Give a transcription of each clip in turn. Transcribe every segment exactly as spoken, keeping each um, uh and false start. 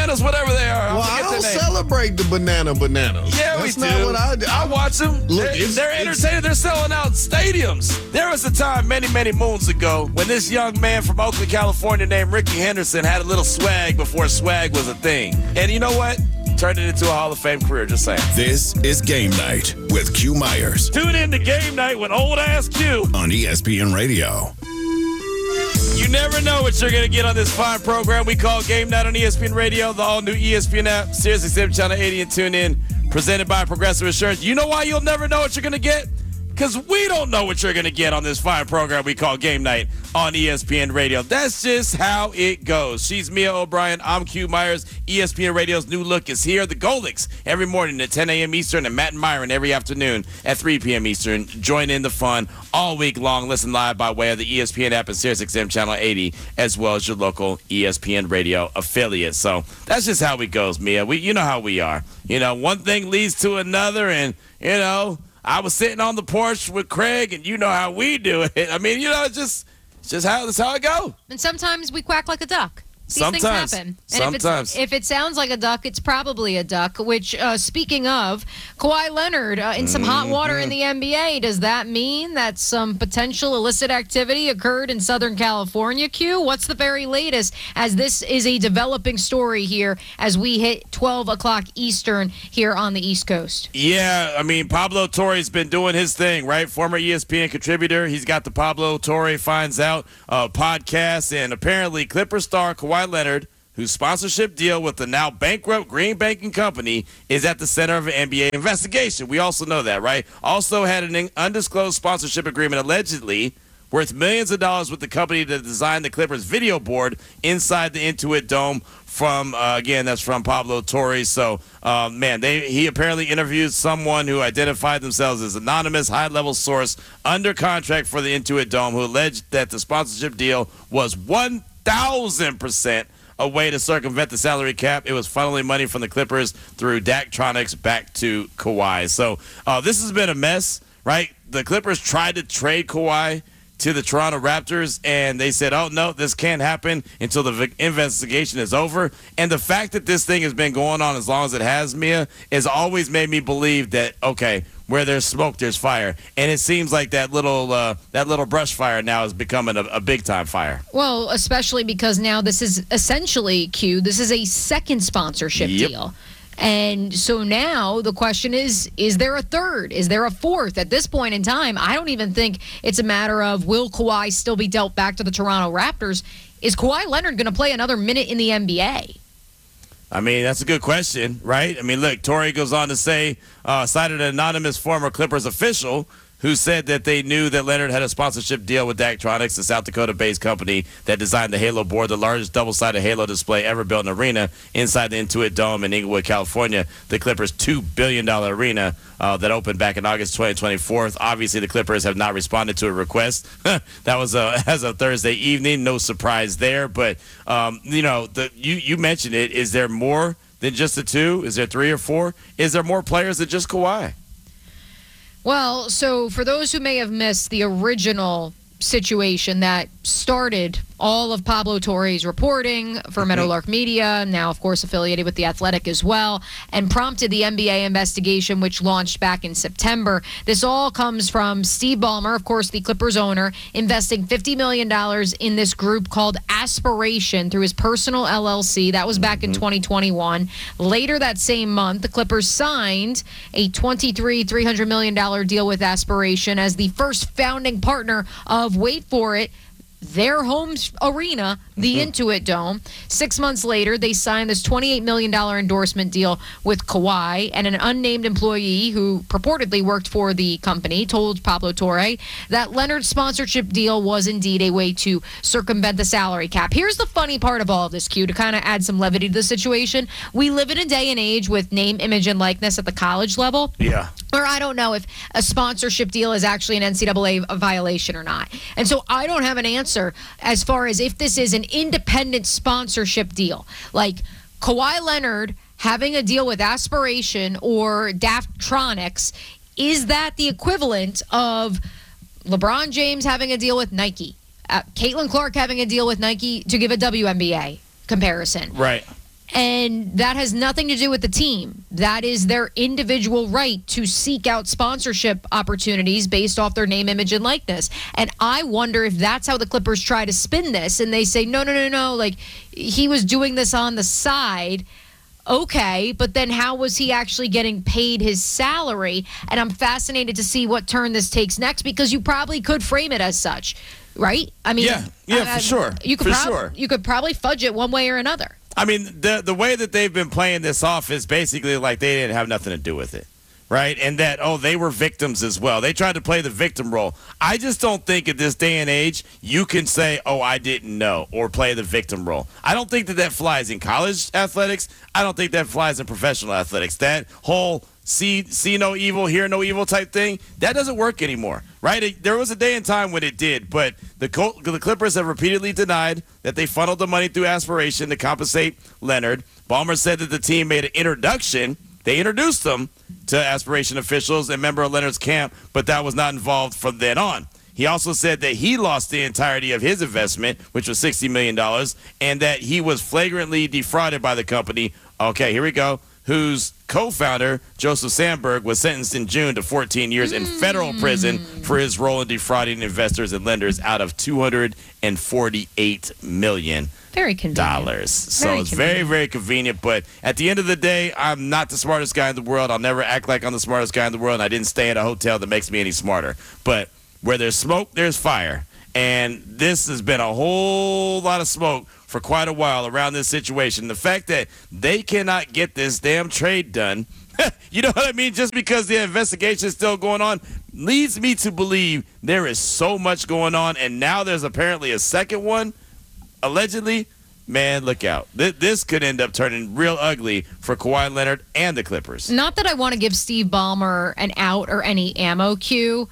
bananas, whatever they are. Well, I don't celebrate the banana bananas. Yeah, That's we do. not what I do. I watch them. Look, they're, it's, they're entertaining. They're selling out stadiums. There was a time many, many moons ago when this young man from Oakland, California named Ricky Henderson had a little swag before swag was a thing. And you know what? Turned it into a Hall of Fame career, just saying. This is Game Night with Q Myers. Tune in to Game Night with old ass Q on E S P N Radio. You never know what you're going to get on this fine program we call Game Night on E S P N Radio, the all-new E S P N app, Sirius X M Channel eighty, and tune in, presented by Progressive Insurance. You know why you'll never know what you're going to get? Because we don't know what you're going to get on this fine program we call Game Night on E S P N Radio. That's just how it goes. She's Mia O'Brien. I'm Q Myers. E S P N Radio's new look is here. The Golix every morning at ten a.m. Eastern, and Matt and Myron every afternoon at three p.m. Eastern. Join in the fun all week long. Listen live by way of the E S P N app and Sirius X M Channel eighty, as well as your local E S P N Radio affiliate. So that's just how it goes, Mia. We, you know how we are. You know, one thing leads to another, and, you know, I was sitting on the porch with Craig, and you know how we do it. I mean, you know, it's just, it's just how, that's how it goes. And sometimes we quack like a duck. These Sometimes. things happen. And Sometimes. If, it's, if it sounds like a duck, it's probably a duck, which, uh, speaking of, Kawhi Leonard uh, in some hot water in the N B A. Does that mean that some potential illicit activity occurred in Southern California, Q? What's the very latest, as this is a developing story here as we hit twelve o'clock Eastern here on the East Coast? Yeah, I mean, Pablo Torre's been doing his thing, right? Former E S P N contributor. He's got the Pablo Torre Finds Out uh, podcast, and apparently Clipper star Kawhi Leonard, whose sponsorship deal with the now bankrupt Green Banking Company is at the center of an N B A investigation. We also know that, right? Also had an undisclosed sponsorship agreement allegedly worth millions of dollars with the company that designed the Clippers video board inside the Intuit Dome from, uh, again, that's from Pablo Torre. So, uh, man, they he apparently interviewed someone who identified themselves as anonymous high-level source under contract for the Intuit Dome, who alleged that the sponsorship deal was one thousand percent a way to circumvent the salary cap. It was funneling money from the Clippers through Daktronics back to Kawhi. So uh, this has been a mess, right? The Clippers tried to trade Kawhi to the Toronto Raptors, and they said, oh, no, this can't happen until the v- investigation is over. And the fact that this thing has been going on as long as it has, Mia, has always made me believe that, okay, where there's smoke, there's fire. And it seems like that little uh, that little brush fire now is becoming a, a big-time fire. Well, especially because now this is essentially, Q, this is a second sponsorship Yep. deal. And so now the question is, is there a third? Is there a fourth? At this point in time, I don't even think it's a matter of will Kawhi still be dealt back to the Toronto Raptors. Is Kawhi Leonard going to play another minute in the N B A? I mean, that's a good question, right? I mean, look, Torrey goes on to say, uh, cited an anonymous former Clippers official who said that they knew that Leonard had a sponsorship deal with Daktronics, a South Dakota-based company that designed the Halo board, the largest double-sided Halo display ever built in an arena inside the Intuit Dome in Inglewood, California, the Clippers' two billion dollars arena uh, that opened back in August twenty twenty-four. Obviously, the Clippers have not responded to a request. That was a, as of Thursday evening. No surprise there. But, um, you know, the, you, you mentioned it. Is there more than just the two? Is there three or four? Is there more players than just Kawhi? Well, so for those who may have missed the original situation that started all of Pablo Torre's reporting for Meadowlark Media, now, of course, affiliated with The Athletic as well, and prompted the N B A investigation, which launched back in September. This all comes from Steve Ballmer, of course, the Clippers owner, investing fifty million dollars in this group called Aspiration through his personal L L C. That was back in twenty twenty-one. Later that same month, the Clippers signed a twenty-three, three hundred million dollars deal with Aspiration as the first founding partner of, wait for it, their home arena, the Intuit Dome. Six months later, they signed this twenty-eight million dollars endorsement deal with Kawhi, and an unnamed employee who purportedly worked for the company told Pablo Torre that Leonard's sponsorship deal was indeed a way to circumvent the salary cap. Here's the funny part of all of this, Q, to kind of add some levity to the situation. We live in a day and age with name, image, and likeness at the college level. Yeah. Or I don't know if a sponsorship deal is actually an N C double A violation or not. And so I don't have an answer as far as if this is an independent sponsorship deal. Like Kawhi Leonard having a deal with Aspiration or Daktronics, is that the equivalent of LeBron James having a deal with Nike? Uh, Caitlin Clark having a deal with Nike, to give a W N B A comparison. Right. And that has nothing to do with the team. That is their individual right to seek out sponsorship opportunities based off their name, image, and likeness. And I wonder if that's how the Clippers try to spin this. And they say, no, no, no, no. Like, he was doing this on the side. Okay, but then how was he actually getting paid his salary? And I'm fascinated to see what turn this takes next, because you probably could frame it as such, right? I mean, Yeah, yeah, I- I- for sure. You could For prob- sure. You could probably fudge it one way or another. I mean, the the way that they've been playing this off is basically like they didn't have nothing to do with it, right? And that, oh, they were victims as well. They tried to play the victim role. I just don't think at this day and age you can say, oh, I didn't know, or play the victim role. I don't think that that flies in college athletics. I don't think that flies in professional athletics. That whole see see no evil, hear no evil type thing, that doesn't work anymore, right? It, there was a day and time when it did, but the Col- the Clippers have repeatedly denied that they funneled the money through aspiration to compensate Leonard. Ballmer said that the team made an introduction. They introduced them to aspiration officials and member of Leonard's camp, but that was not involved from then on. He also said that he lost the entirety of his investment, which was sixty million dollars, and that he was flagrantly defrauded by the company. Okay, here we go. Whose co-founder, Joseph Sandberg, was sentenced in June to fourteen years in federal prison for his role in defrauding investors and lenders out of two hundred forty-eight million dollars. Very convenient. Dollars. So Very it's convenient. very, very convenient. But at the end of the day, I'm not the smartest guy in the world. I'll never act like I'm the smartest guy in the world. And I didn't stay at a hotel that makes me any smarter. But where there's smoke, there's fire. And this has been a whole lot of smoke for quite a while around this situation. The fact that they cannot get this damn trade done, you know what I mean? Just because the investigation is still going on leads me to believe there is so much going on. And now there's apparently a second one. Allegedly, man, look out. Th- this could end up turning real ugly for Kawhi Leonard and the Clippers. Not that I want to give Steve Ballmer an out or any ammo cue,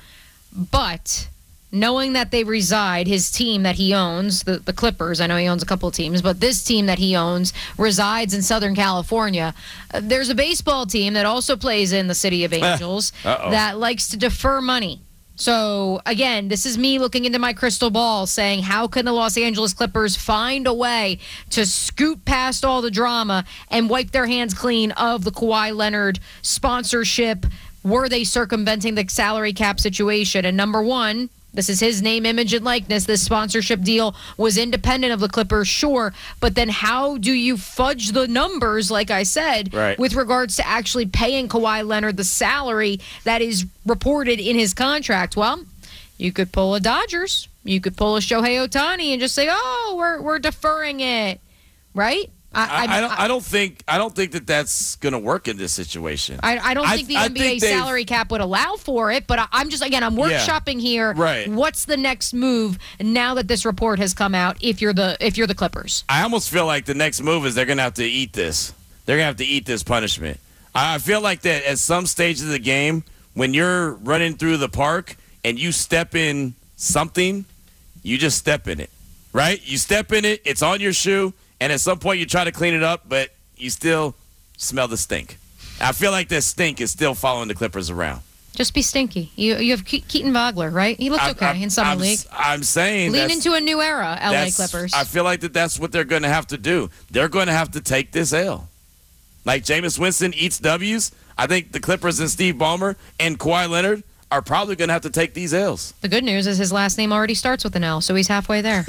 but knowing that they reside, his team that he owns, the, the Clippers, I know he owns a couple of teams, but this team that he owns resides in Southern California. Uh, there's a baseball team that also plays in the City of Angels Uh-oh. that likes to defer money. So, again, this is me looking into my crystal ball saying, how can the Los Angeles Clippers find a way to scoot past all the drama and wipe their hands clean of the Kawhi Leonard sponsorship? Were they circumventing the salary cap situation? And number one, this is his name, image, and likeness. This sponsorship deal was independent of the Clippers, sure. But then how do you fudge the numbers, like I said, Right. with regards to actually paying Kawhi Leonard the salary that is reported in his contract? Well, you could pull a Dodgers. You could pull a Shohei Ohtani and just say, oh, we're we're deferring it, right? I, I don't. I don't think. I don't think that that's going to work in this situation. I, I don't I- think the I N B A think they've- salary cap would allow for it, but I, I'm just, again, I'm Yeah. workshopping here. Right. What's the next move now that this report has come out if you're the if you're the Clippers? I almost feel like the next move is they're going to have to eat this. They're going to have to eat this punishment. I I feel like that at some stage of the game, when you're running through the park and you step in something, you just step in it, right? You step in it, it's on your shoe, and at some point you try to clean it up, but you still smell the stink. I feel like that stink is still following the Clippers around. Just be stinky. You you have Ke- Keaton Vogler, right? He looks I'm- okay I'm- in summer I'm, league. I'm saying Lean that's- into a new era, L A That's- Clippers. I feel like that that's what they're going to have to do. They're going to have to take this L. Like Jameis Winston eats W's, I think the Clippers and Steve Ballmer and Kawhi Leonard are probably going to have to take these L's. The good news is his last name already starts with an L, so he's halfway there.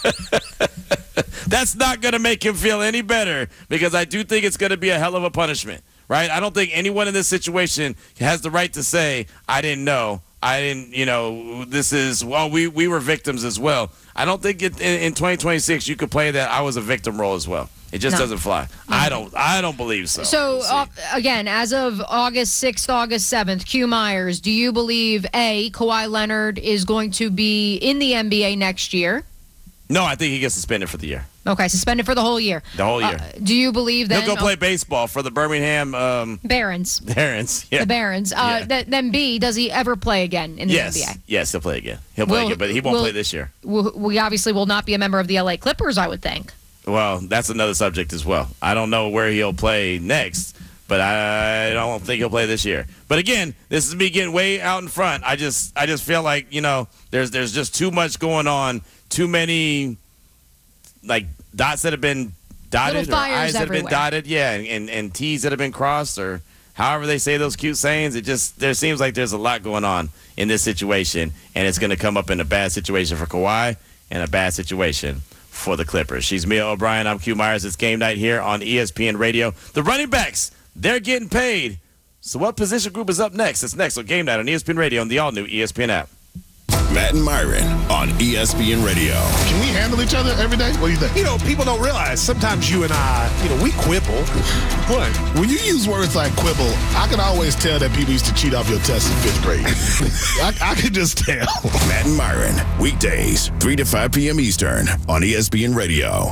That's not going to make him feel any better because I do think it's going to be a hell of a punishment, right? I don't think anyone in this situation has the right to say, I didn't know. I didn't, you know, this is, well, we, we were victims as well. I don't think it, in, in twenty twenty-six you could play that I was a victim role as well. It just No. doesn't fly. I don't I don't believe so. So, We'll see. uh, again, as of August sixth, August seventh, Q Myers, do you believe, A, Kawhi Leonard is going to be in the N B A next year? No, I think he gets suspended for the year. Okay, suspended for the whole year. The whole year. Uh, do you believe then? He'll go play baseball for the Birmingham um, Barons. Barons. Yeah. The Barons. Uh, Yeah. th- then B, does he ever play again in the yes. N B A? Yes, he'll play again. He'll play Will- again, but he won't will- play this year. W- We obviously will not be a member of the L A Clippers, I would think. Well, that's another subject as well. I don't know where he'll play next, but I don't think he'll play this year. But again, this is me getting way out in front. I just I just feel like, you know, there's there's just too much going on, too many like dots that have been dotted, or fires I's that have been everywhere. dotted, yeah, and, and, and T's that have been crossed, or however they say those cute sayings. It just, there seems like there's a lot going on in this situation, and it's going to come up in a bad situation for Kawhi and a bad situation for the Clippers. She's Mia O'Brien. I'm Q Myers. It's game night here on E S P N Radio. The running backs, they're getting paid. So what position group is up next? It's next on Game Night on E S P N Radio and the all-new E S P N app. Matt and Myron on E S P N Radio. Can we handle each other every day? What do you think? You know, people don't realize sometimes you and I, you know, we quibble. What? When you use words like quibble, I can always tell that people used to cheat off your test in fifth grade. I, I can just tell. Matt and Myron, weekdays, three to five p.m. Eastern on E S P N Radio.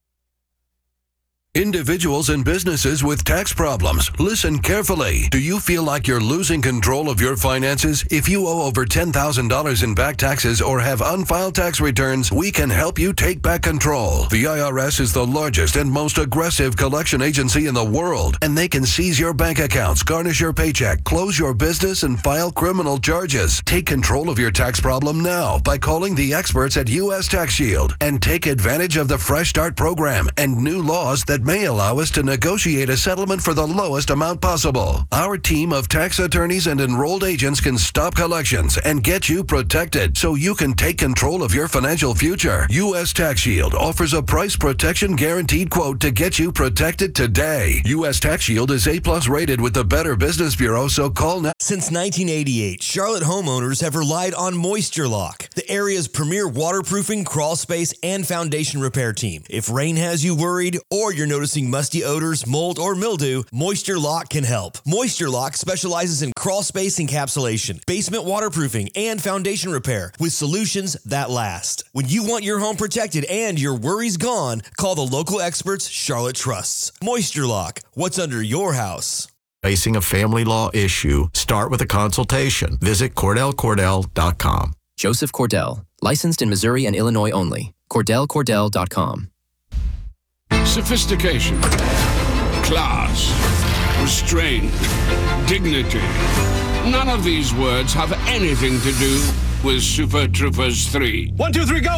Individuals and businesses with tax problems, listen carefully. Do you feel like you're losing control of your finances? If you owe over ten thousand dollars in back taxes or have unfiled tax returns, we can help you take back control. The I R S is the largest and most aggressive collection agency in the world, and they can seize your bank accounts, garnish your paycheck, close your business, and file criminal charges. Take control of your tax problem now by calling the experts at U S Tax Shield and take advantage of the Fresh Start program and new laws that may allow us to negotiate a settlement for the lowest amount possible. Our team of tax attorneys and enrolled agents can stop collections and get you protected so you can take control of your financial future. U S Tax Shield offers a price protection guaranteed quote to get you protected today. U S Tax Shield is A-plus rated with the Better Business Bureau, so call now. Since nineteen eighty-eight, Charlotte homeowners have relied on Moisture Lock, the area's premier waterproofing, crawl space, and foundation repair team. If rain has you worried or you're noticing musty odors, mold, or mildew, Moisture Lock can help. Moisture Lock specializes in crawl space encapsulation, basement waterproofing, and foundation repair with solutions that last. When you want your home protected and your worries gone, call the local experts Charlotte trusts. Moisture Lock, what's under your house? Facing a family law issue, start with a consultation. Visit Cordell Cordell dot com. Joseph Cordell, licensed in Missouri and Illinois only. Cordell Cordell dot com. Sophistication, class, restraint, dignity. None of these words have anything to do with Super Troopers three. One, two, three, go!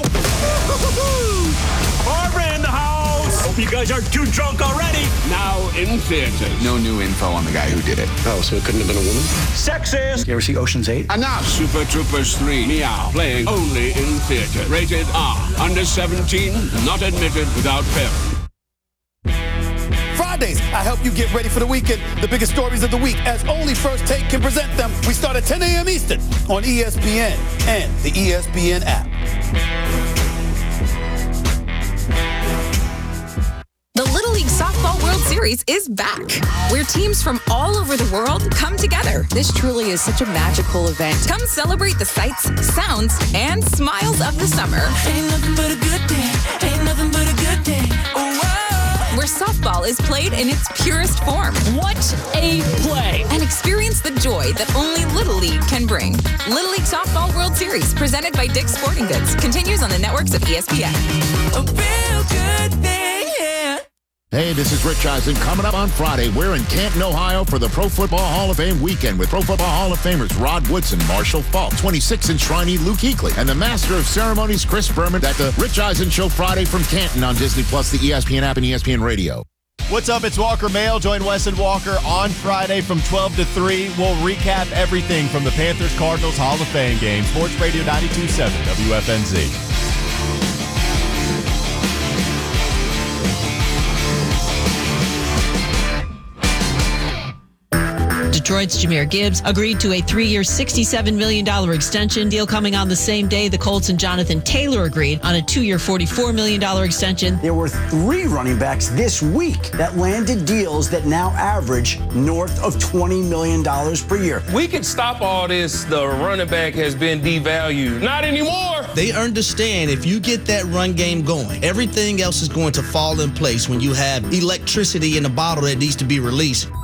Barbara in the house! Hope you guys aren't too drunk already. Now in theaters. No new info on the guy who did it. Oh, so it couldn't have been a woman? Sexist! You ever see Ocean's eight? Enough! Super Troopers three, Meow, playing only in theater. Rated R. Under seventeen, not admitted without parent. Fridays, I help you get ready for the weekend. The biggest stories of the week, as only First Take can present them. We start at ten a.m. Eastern on E S P N and the E S P N app. The Little League Softball World Series is back, where teams from all over the world come together. This truly is such a magical event. Come celebrate the sights, sounds, and smiles of the summer. Ain't nothing but a good day. Ain't nothing but a good day. Oh, wow. Where softball is played in its purest form. What a play! And experience the joy that only Little League can bring. Little League Softball World Series, presented by Dick's Sporting Goods, continues on the networks of E S P N. A real good thing, yeah. Hey, this is Rich Eisen. Coming up on Friday, we're in Canton, Ohio for the Pro Football Hall of Fame weekend with Pro Football Hall of Famers Rod Woodson, Marshall Falk, twenty-six inch Shriney Luke Kuechly, and the Master of Ceremonies Chris Berman at the Rich Eisen Show Friday from Canton on Disney Plus, the E S P N app, and E S P N Radio. What's up? It's Walker Mail. Join Wes and Walker on Friday from twelve to three. We'll recap everything from the Panthers-Cardinals Hall of Fame game. Sports Radio ninety-two point seven W F N Z. Detroit's Jahmyr Gibbs agreed to a three-year, sixty-seven million dollars extension. Deal coming on the same day the Colts and Jonathan Taylor agreed on a two-year, forty-four million dollars extension. There were three running backs this week that landed deals that now average north of twenty million dollars per year. We could stop all this. The running back has been devalued. Not anymore. They understand if you get that run game going, everything else is going to fall in place when you have electricity in a bottle that needs to be released.